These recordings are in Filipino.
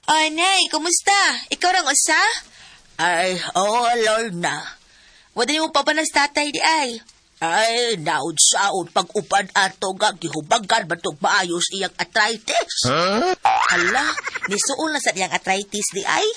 Ay, nay, kumusta? Ikaw rang usa? Ay, Lorna. Wala niyo pa ba ng tatay di ay? Ay, naud-saud pag-upad ato nga gihubagan batog maayos iyang arthritis. Hala, nisuol na sa diyang arthritis di ay?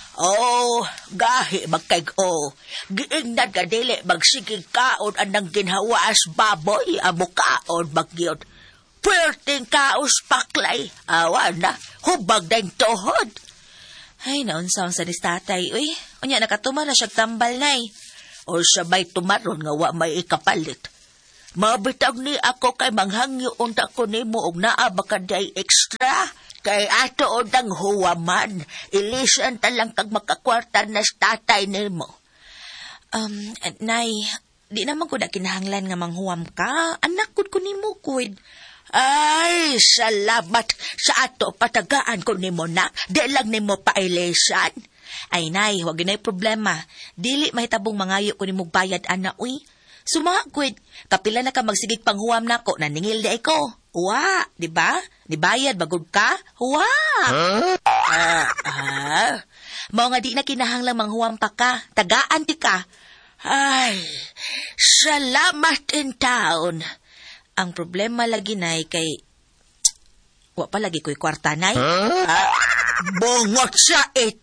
Gahi magkayg-o. Giingnan ka dili magsigig kaon anang ginhawas baboy amukaon magyod. Pwerteng kaos paklay. Awan na, hubag na yung tuhod. Ay, naunsaon sa tatay, uy. Unya, nakatuma na siyang tambal, nay. O sabay tumaron nga wa may ikapalit. Mabitaw ni ako kay manghangyo unta ko nimo og naa baka day extra. Kay ato o dang huwaman. Ilisan talang kag makakwarta na sa tatay nimo. Nay, di naman ko na kinahanglan nga manghuwam ka. Anak ko nimo, kud. Ay, salamat sa ato patagaan ko nimo na. Di lang nimo pailisan. Ay, nay, wag yun ay problema. Dili mahitabong mangayo ko ni mong bayad, ana, uy. Sumakwid, kapila na ka magsigig panghuwam na ko, naningil di ko. Wa, di ba? Nibayad, bagod ka? Wa! Mao nga di na kinahanglang manghuwam pa ka. Tagaan ti ka. Ay, salamat in town. Ang problema lagi, nay, kay... Wa pa lagi ko'y kwarta, nay. Bungot sa it.